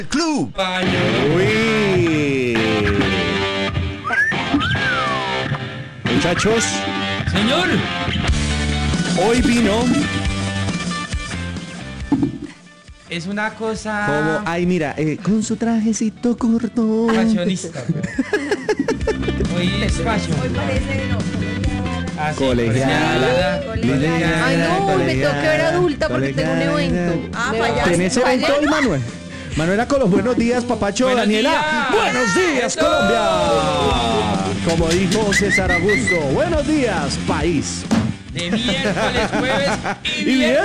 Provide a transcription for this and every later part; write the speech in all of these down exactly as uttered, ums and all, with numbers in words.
Club. Uy. Muchachos. Señor. Hoy vino. Es una cosa... Como, ay, mira, eh, con su trajecito corto. Fashionista. Hoy es fashion. Hoy parece no. Ah, sí, Colegiala. Colegiala. Ay, no, me tengo que ver adulta porque tengo un evento. Ah, Me para allá. va- ¿Tenés evento hoy, Manuel? Manuela con los buenos días, papacho. Buenos Daniela. días. Buenos días, Eso. Colombia. Como dijo César Augusto, buenos días, país. De miércoles, jueves y Y viernes.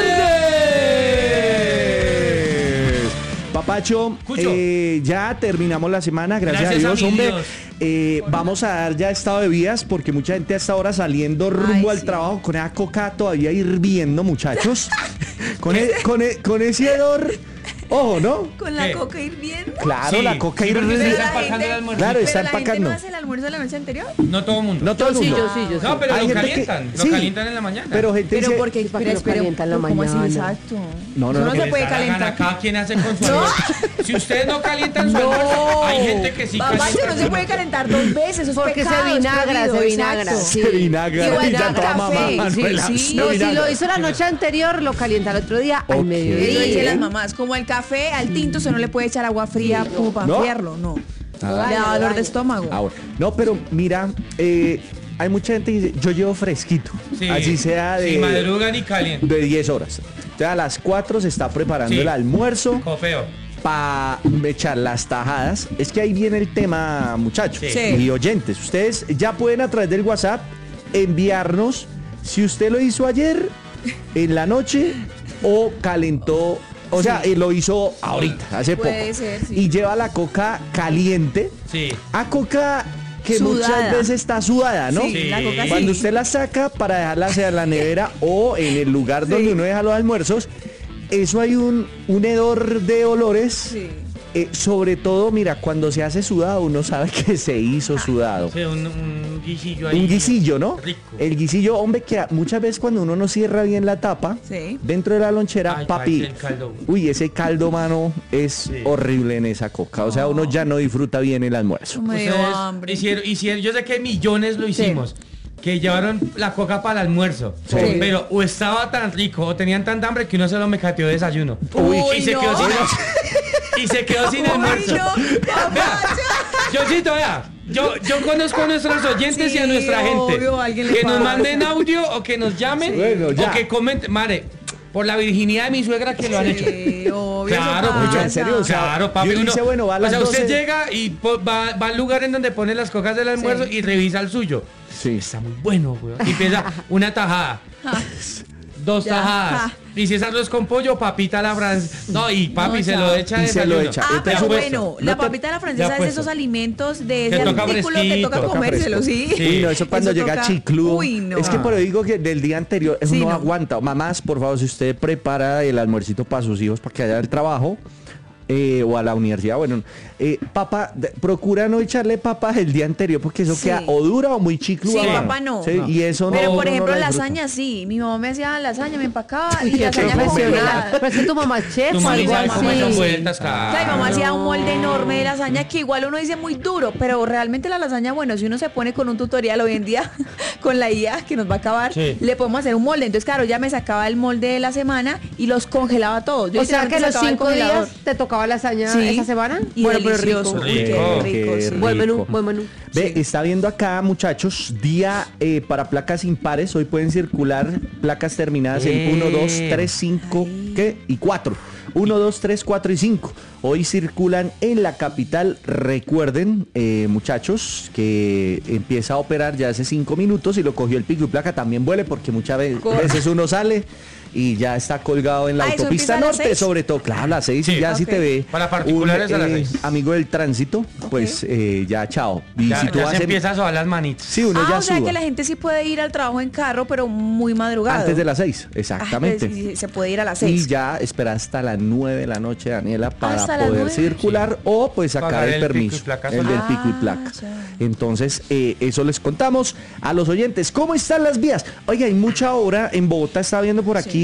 viernes. Papacho, Cucho. eh, ya terminamos la semana, gracias, Gracias a a Dios, mi hombre. Dios. Eh, vamos a dar ya estado de vías porque mucha gente hasta ahora saliendo rumbo Ay, al sí. trabajo con esa coca todavía hirviendo, muchachos. con, e- con, e- con ese hedor, ojo, ¿no? Con la ¿Qué? coca hirviendo. Claro, Sí, la coca sí, porque se hirviendo. está la empacando gente- el almuerzo. Claro, está Pero la gente empacando. no hace el almuerzo de la noche anterior. No todo el mundo. No todo el Yo sí, mundo. yo sí, yo sí. No, pero Hay lo gente que- calientan. sí. Lo calientan en la mañana. Pero gente Pero dice, porque, para pero que lo espere, calienta en la ¿cómo así? mañana. Exacto. No, no, Eso no, no que se puede Les da la gana, calentar. cada quien hace con su No. almuerzo. Si ustedes no calientan su almuerzo, hay gente que sí Papá, calienta. no se puede calentar dos veces, eso es Porque se pecado, es vinagra, prohibido, se vinagra, exacto. sí. se vinagra Igual y ya que toda café, mamá, sí, Manuela, sí. se No, si vinagra. lo hizo la noche anterior, lo calienta el otro día al Ok. mediodía. Eso dicen Sí. las mamás, como el café al tinto se no le puede echar agua fría como para ¿No? enfriarlo, no. Ah. Le da dolor de estómago. Ah, bueno. No, pero mira, eh, hay mucha gente que dice, yo llevo fresquito, Sí. así sea de, Si madrugan y calientan. de diez horas. Entonces a las cuatro se está preparando Sí. el almuerzo Copeo. para echar las tajadas. Es que ahí viene el tema, muchachos Sí. Sí. y oyentes. Ustedes ya pueden a través del WhatsApp enviarnos si usted lo hizo ayer en la noche o calentó. O sea, eh, lo hizo ahorita, hace Puede poco. ser, sí. Y lleva la coca caliente. Sí. A coca que Sudada. muchas veces está sudada, ¿no? Sí, Sí. la coca Cuando sí. usted la saca para dejarla hacia la nevera o en el lugar donde Sí. uno deja los almuerzos, eso hay un, un hedor de olores. Sí. Eh, sobre todo, mira, cuando se hace sudado, uno sabe que se hizo sudado. Sí, un, un guisillo ahí. Un guisillo, ¿no? Rico. El guisillo, hombre, que a- muchas veces cuando uno no cierra bien la tapa, Sí. dentro de la lonchera, Ay, papi, el caldo. uy, ese caldo, mano, es Sí. horrible en esa coca. O sea, uno ya no disfruta bien el almuerzo. Me dio Ustedes hambre. hicieron, hicieron, yo sé que millones lo hicimos. Que llevaron la coca para el almuerzo. Sí. Pero o estaba tan rico o tenían tanta hambre que uno se lo mecateó de desayuno. Uy, y se no. quedó sin y se quedó sin Uy, almuerzo. no, Vea, yo sí, vea. Yo, yo conozco a nuestros oyentes y a Sí, nuestra gente. obvio, a alguien le Que nos pasa. manden audio o que nos llamen Sí. Bueno, ya. o que comenten. Madre, por la virginidad de mi suegra que lo han hecho. Sí, obvio, eso Claro, pasa. mucho, en serio, o sea, Claro, papi. y uno uno- dice, bueno, va a o las sea, usted doce. llega y po- va, va al lugar en donde pone las cocas del almuerzo Sí. y revisa el suyo. Sí. Está muy bueno, weón. Y empieza una tajada. Dos Ya. tajadas. Ja. Y si es arroz con pollo, papita a la francesa. No, y papi No, se ya. lo echa Y de se lo desayuno. echa. Ah, Entonces, pero pues, bueno, no la te- papita a la francesa ya es de puesto. esos alimentos de Que ese toca artículo que fresquito. toca Toca comérselo, fresco. sí. Sí. Uy, no, eso cuando Eso llega toca- chicludo. Uy, no. Es que por eso digo que del día anterior eso Sí, no, no. aguanta. Mamás, por favor, si usted prepara el almuercito para sus hijos para que haya el trabajo eh, o a la universidad, bueno, eh, papa, de- procura no echarle papas el día anterior porque eso Sí. queda o dura o muy chicludo. Sí, a mano. papa no. Sí, y eso Pero no, por uno ejemplo, no la disfruta. lasaña sí. Mi mamá me hacía lasaña, me empacaba Uy, y qué lasaña profesional. congelada. Pero es que tu mamá es chef Tu o mamá algo sabe cómo son así. vueltas, O sea, mi mamá claro. hacía un molde enorme de lasaña que igual uno dice muy duro, pero realmente la lasaña, bueno, si uno se pone con un tutorial hoy en día, con la I A que nos va a acabar, Sí. le podemos hacer un molde. Entonces, claro, ya me sacaba el molde de la semana y los congelaba todos. Yo O sea que literalmente los sacaba el cinco congelador. días te tocaba lasaña Sí. esa semana. Y bueno, pero delicioso. rico. Uy, qué Rico. rico, Qué sí. rico. Buen menú, buen menú. Ve, Sí. está viendo acá, muchachos, día eh, para placas impares. Hoy pueden circular placas terminadas en Eh. uno, dos, tres, cinco ¿qué? Y cuatro. uno, dos, tres, cuatro y cinco. Hoy circulan en la capital. Recuerden, eh, muchachos, que empieza a operar ya hace cinco minutos y lo cogió el pico y placa. También vuele porque muchas ve- Corre. veces uno sale y ya está colgado en la Ah, ¿eso autopista empieza a las norte, seis? sobre todo. Claro, a las seis Sí. y ya si Ok. te ve Para particulares a las seis. amigo del tránsito, pues eh, ya chao. Y Ya, si tú ya vas se en- empieza a sobar las manitas. Sí, uno Ah, ya o sea suba. que la gente sí puede ir al trabajo en carro, pero muy madrugado. Antes de las seis, Ah, exactamente. pues, sí, se puede ir a las Y seis. ya espera hasta las nueve de la noche, Daniela, para Hasta las poder nueve. circular o pues sacar Pagar el, el pico permiso, y placa el solo. del pico y Ah, placa. ya. Entonces, eh, eso les contamos a los oyentes. ¿Cómo están las vías? Oiga, hay mucha hora en Bogotá, está viendo por aquí Sí.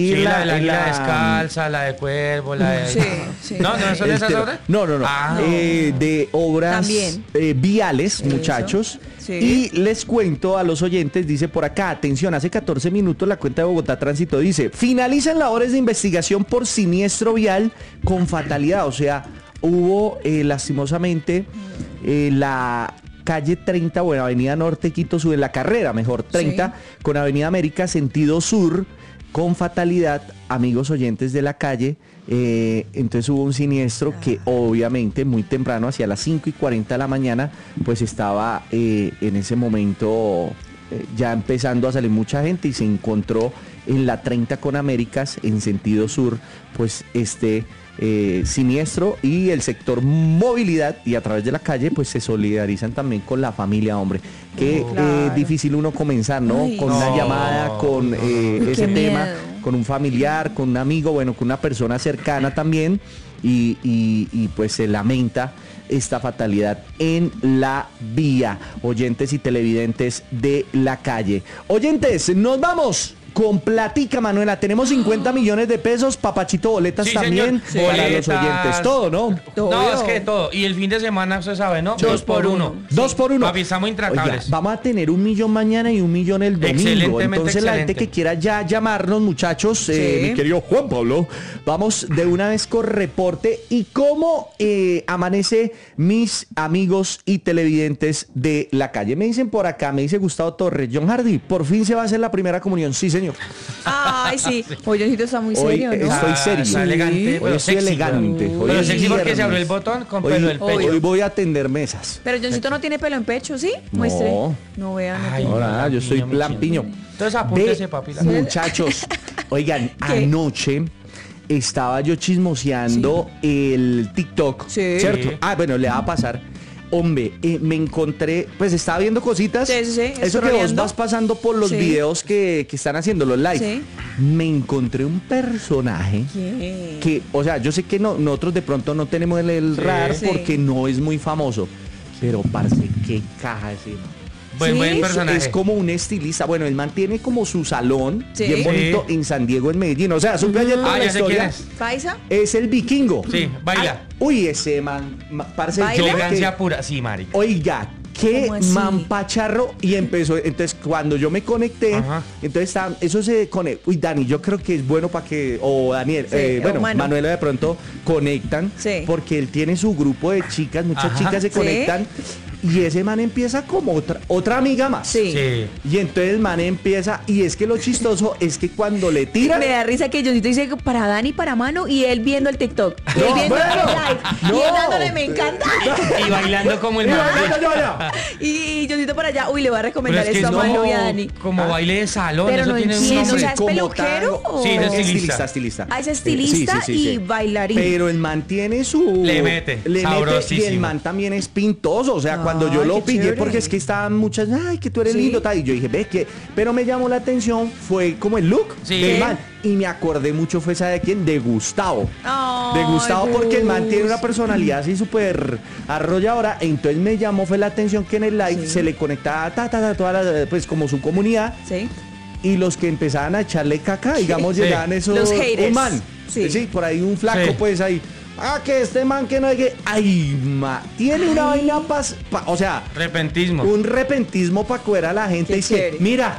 ahí Sí, en la la, de la en águila la- descalza, la de cuervo, la de... Sí, sí. No, no, ¿son de esas Este, obras? No, no, no. Ah, Eh, de obras También. eh, viales, Eso. muchachos. Sí. Y les cuento a los oyentes, dice por acá, atención, hace catorce minutos la cuenta de Bogotá Tránsito dice, finalizan labores de investigación por siniestro vial con fatalidad. O sea, hubo eh, lastimosamente eh, la calle treinta, bueno, Avenida Norte, Quito Sur, en la carrera, mejor, treinta, con Avenida América, sentido sur, con fatalidad, amigos oyentes de la calle. Eh, entonces hubo un siniestro que obviamente muy temprano, hacia las cinco y cuarenta de la mañana, pues estaba eh, en ese momento eh, ya empezando a salir mucha gente y se encontró en la treinta con Américas en sentido sur, pues este eh, siniestro, y el sector movilidad y a través de la calle pues se solidarizan también con la familia, hombre. Qué Oh, claro. eh, difícil uno comenzar, ¿no? Ay, con no, una llamada, con no, eh, no, no. ese Qué tema, miedo. con un familiar, con un amigo, bueno, con una persona cercana también, y, y- y, pues se lamenta esta fatalidad en la vía. Oyentes y televidentes de la calle. Oyentes, nos vamos con platica, Manuela. Tenemos cincuenta millones de pesos, papachito, boletas Sí, también señor. para Boletas. los oyentes. Todo, ¿no? No, Obvio. es que todo. Y el fin de semana, usted sabe, ¿no? Dos por uno. Dos por uno. Papi, estamos intratables. Oiga, vamos a tener un millón mañana y un millón el domingo. Excelentemente Entonces la gente excelente. que quiera ya llamarnos, muchachos, eh, Sí. mi querido Juan Pablo, vamos de una vez con reporte y cómo eh, amanece mis amigos y televidentes de la calle. Me dicen por acá, me dice Gustavo Torres, John Hardy, por fin se va a hacer la primera comunión. Sí, señor. Ay, sí. Hoy Johncito está muy Hoy serio, ¿no? estoy Ah, serio. está elegante, Hoy pero estoy sexy, elegante. pero- Hoy Pero es sexy porque viernes. se abrió el botón con Hoy- pelo del pecho. Hoy voy a atender mesas. Pero Johncito no tiene pelo en pecho, ¿sí? No. Muestre. No vea, no Ay, tiene. No, nada, yo soy Lampiño, mi lampiño. chino. Entonces apúntese, Ve, papi, la- muchachos, oigan, anoche estaba yo chismoseando el TikTok, Sí. ¿cierto? Sí. Ah, bueno, le va a pasar. Hombre, eh, me encontré, pues estaba viendo cositas. Sí, sí, sí, Eso que vos scrolleando. vas pasando por los Sí. videos que, que están haciendo, los live. Sí. Me encontré un personaje ¿Qué? que, o sea, yo sé que no, nosotros de pronto no tenemos el, el Sí. radar Sí. porque no es muy famoso. Pero, parce, qué caja ese man. Buen, Sí, buen sí, personaje. Es como un estilista. Bueno, él mantiene como su salón Sí. bien bonito Sí. en San Diego, en Medellín. O sea, supe ayer toda Ah, la ya sé quién historia. es. ¿Paisa? Es el vikingo. Sí, baila. Ay, uy, ese man, ma- parce, ¿Baila? yo Elegancia que- pura. Sí, marica. Oiga, qué ¿Cómo así? man pacharro. Y empezó, entonces cuando yo me conecté, Ajá. entonces estaba- eso se conecta. Uy, Dani, yo creo que es bueno para que, o Daniel, Sí, eh, o bueno, Manu. Manuela de pronto conectan, Sí. porque él tiene su grupo de chicas, muchas Ajá. chicas se Sí. conectan. Y ese man empieza como otra, otra amiga más. Sí. Sí. Y entonces el man empieza, y es que lo chistoso es que cuando le tiran. Me da risa que Johncito dice que para Dani y para Mano y él viendo el TikTok. Y él No, viendo bueno, el live. Y no. él dándole me encanta. Y bailando como el Mira, man. mira, mira, mira. Y, y Johncito para allá. Uy, le voy a Pero recomendar es que es esto a Mano como, y a Dani. como baile de salón. Pero eso no tiene un entiendo, nombre. o sea, ¿es Como peluquero tango. o- Sí, es estilista, estilista. Ah, es estilista y bailarín. Pero el man tiene su. Le mete, Le mete. Y sabrosísimo. el man también es pintoso. O sea, cuando yo Ay, lo qué pillé, chévere. porque es que estaban muchas. Ay, que tú eres Sí. lindo, tal. Y yo dije, ve que. Pero me llamó la atención, fue como el look Sí. del man. Y me acordé mucho, fue, ¿sabe de quién? De Gustavo. Ay, de Gustavo, porque el man tiene una Gus. personalidad así súper arrolladora. Entonces me llamó, fue la atención que en el live Sí. se le conectaba ta, ta, ta, toda la, pues como su comunidad. Sí. Y los que empezaban a echarle caca, digamos, Sí. llegaban esos. Los haters. Un man. Sí. Sí. por ahí un flaco, Sí. pues ahí. Ah, que este man que no hay que. Ay, ma. Tiene una vaina pas, pa- o sea, Repentismo. un repentismo para coger a la gente. Qué Y es que, chévere. mira,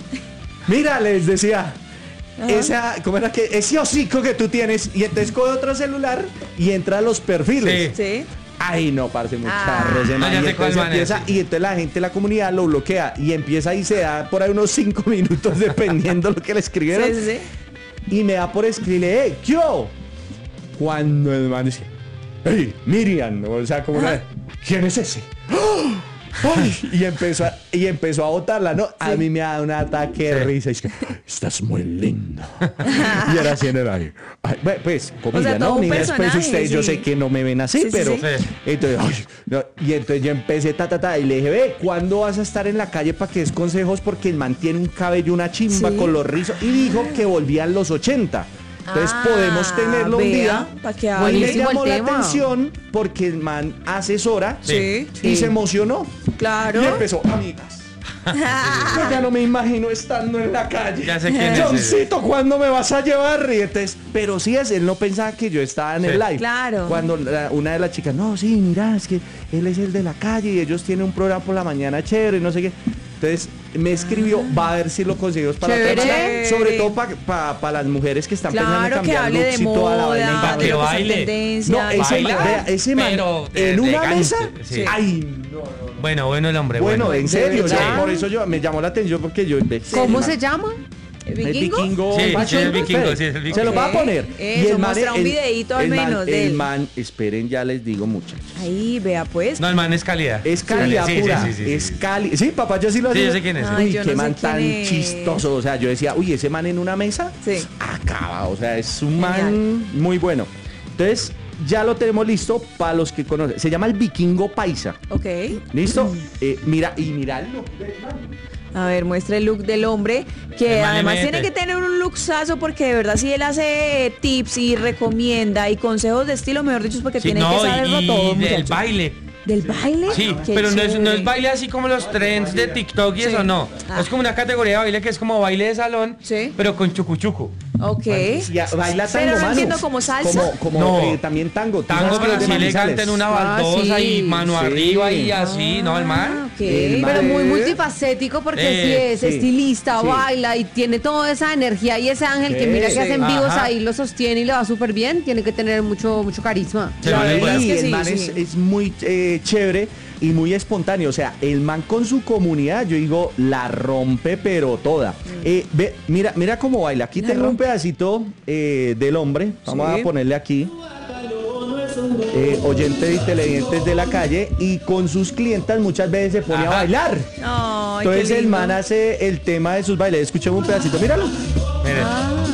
mira, les decía. Ajá. Esa, ¿cómo era que? Ese hocico que tú tienes. Y entonces coge otro celular y entra a los perfiles. Sí. Sí. Ay, no, parce, muy Ah. charro ese No, man. ya Y sé entonces, cuál man es, empieza, sí. y entonces la gente de la comunidad lo bloquea y empieza y se da por ahí unos cinco minutos dependiendo lo que le escribieron. Sí, sí, sí. Y me da por escribirle, hey, yo. Cuando el man dice, hey, Miriam, o sea, como una, ¿quién es ese? ¡Ah! ¡Ay! Y empezó a, y empezó a botarla, ¿no? A mí me da un ataque de Sí. risa. Y es que, estás muy lindo. Y era así en el aire. Ay, bueno, pues, comilla, O sea, todo ¿no? un Ni después personaje, ustedes, yo sí. sé que no me ven así, Sí, sí, pero. sí. Sí. Entonces, ay, no, y entonces yo empecé ta, ta, ta, y le dije, ve, ¿cuándo vas a estar en la calle para que des consejos? Porque él mantiene un cabello, una chimba Sí. con los rizos. Y dijo que volvían los ochenta. Entonces Ah, podemos tenerlo un vea, día. pa' que Y hable. me Buenísimo el llamó la tema. atención porque el man asesora Sí. y Sí. se emocionó. Claro. Y empezó, amigas. Yo ya no me imagino estando en la calle. Ya sé quién es ese. Johncito, ¿cuándo me vas a llevar? Y entonces, pero sí es, él no pensaba que yo estaba en Sí. el live. Claro. Cuando la- una de las chicas, no, sí, mira, es que él es el de la calle y ellos tienen un programa por la mañana chévere, no sé qué. Entonces me escribió, va a ver si lo conseguimos para la otra Chévere. semana, sobre todo para pa, pa las mujeres que están pensando en Claro, que cambiar hable de looks y toda la vaina. moda, para de que lo que está en baile. tendencia. No, ese Baila, man, vea, ese man pero de- en una elegante, mesa, sí. ay, no, no, no. Bueno, bueno el hombre. Bueno, Bueno, en serio, verdad? ya, por eso yo me llamó la atención porque yo ¿Cómo se llama? ¿El El vikingo? vikingo. Sí, Fashion, sí, el vikingo, espere, sí, es el vikingo. Se lo va a Ok. poner. Eso, muestra un videíto al el man- menos de El él. man, esperen, ya les digo muchachos. Ahí, vea pues. No, el man es calidad. Es calidad Sí, sí, pura. sí, sí, sí, es sí. cali. Sí, papá, yo sí lo Sí, hacía. yo sé quién es. Ay, Uy, yo qué no sé man quién tan es. chistoso. O sea, yo decía, uy, ese man en una mesa. Sí. Acaba. O sea, es un man Genial. muy bueno. Entonces, ya lo tenemos listo para los que conocen. Se llama el Vikingo Paisa. Ok. ¿Listo? Mm. Eh, mira, y mira el look del man. A ver, muestra el look del hombre, que El man le además mete. tiene que tener un looksazo porque de verdad si él hace eh, tips y recomienda y consejos de estilo, mejor dicho, es porque Sí, tiene no, que saberlo y todo, del muchacho. baile. ¿Del baile? Sí, Qué pero no es, no es chévere. baile así como los trends de TikTok y Sí. eso, no. Ah. Es como una categoría de baile que es como baile de salón, Sí. pero con chucuchuco. Ok. Y a- baila tango, Pero no mano. entiendo, ¿como salsa? Como, como No. eh, también tango. Tú Tango, sabes que pero es de así Manizales. elegante en una Ah, baldosa sí. y mano Sí. arriba y así, ¿no? El Ah, man. ok. El man- Pero muy ¿Eh? multifacético porque Eh, sí es sí, estilista, sí. baila y tiene toda esa energía y ese ángel que Sí. mira que Sí. hacen vivos Ajá. ahí, lo sostiene y le va súper bien, tiene que tener mucho, mucho carisma. Se lo La ven verdad bueno. es que Y el sí, man sí. es, es muy eh, chévere y muy espontáneo. O sea, el man con su comunidad, yo digo, la rompe pero toda. Eh, ve, mira, mira cómo baila. Aquí La tengo un rompe. pedacito eh, del hombre. Vamos Sí. a ponerle aquí. Eh, oyentes y televidentes de la calle y con sus clientas muchas veces se pone Ajá. a bailar. Ay, Entonces qué el lindo. man hace el tema de sus bailes. Escuchemos un pedacito, míralo. Miren.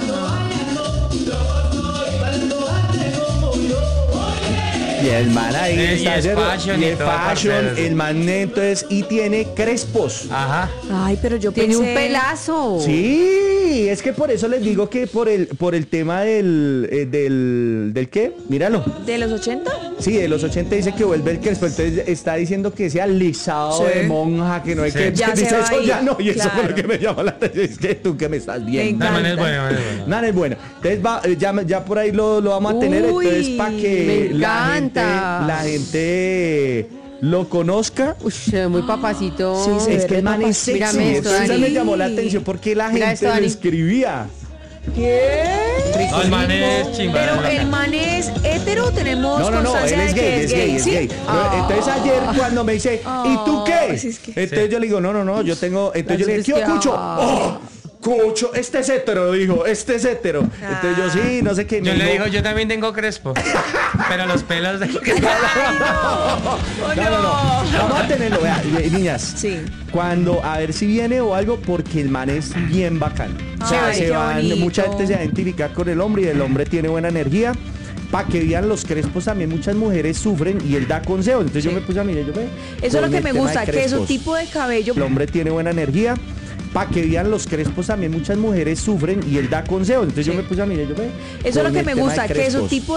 Y el man ahí Eh, y está es haciendo- fashion y y es todo, fashion, parcero, sí. el man entonces y tiene crespos. Ajá. Ay, pero yo Tiene pensé... un pelazo. Sí, es que por eso les digo que por el por el tema del eh, del del qué, míralo. ¿De los ochenta? Sí, de los ochenta dice que vuelve el crespo, entonces está diciendo que sea alisado Sí. de monja, que no hay Sí. que Ya se dice va eso ahí, ya no, y eso fue claro. lo que me llamó la atención, es que tú que me estás viendo. Me No, el man es encanta. bueno, el man es bueno. Nada es bueno. Entonces va, eh, ya, ya por ahí lo, lo vamos a tener. Uy, Entonces para que me la gente, encanta. la gente lo conozca. Uy, se ve muy papacito. Sí, se Es ve que el man es sexy. Mírame esto, Entonces Dani. me llamó la atención porque la Mira gente esto, lo Dani. escribía. No, el man es chimba. Pero bacán. el man es hetero, tenemos No, no, no, él constancia es de gay, que es gay, es ¿sí? gay. Ah. Entonces ayer cuando me dice, ¿y tú qué? Ay, sí, es que- Entonces Sí. yo le digo, no, no, no, yo tengo, entonces yo le dije, ¿qué Las Cucho? búsquedas. ¡Oh! Cucho, este es hetero, dijo, este es hetero. Entonces yo sí, no sé qué. Yo me le dijo, digo, yo también tengo crespo. Pero los pelos de... Oh, No, no, no. Vamos a tenerlo, vea, eh, niñas. Sí. Cuando, a ver si viene o algo, porque el man es bien bacán. O sea, Ay, se qué van, bonito. mucha gente se identifica con el hombre y el hombre tiene buena energía. Para que vean los crespos también muchas mujeres sufren y él da consejos. Entonces Sí. yo me puse a mirar, yo ve. Eso es lo con que el me tema gusta, de que su crespos. tipo de cabello... El hombre tiene buena energía. Para que vean los crespos también muchas mujeres sufren y él da consejos. Entonces Sí. yo me puse a mirar, yo ve. Eso es lo con que el me tema de gusta, que su crespos. tipo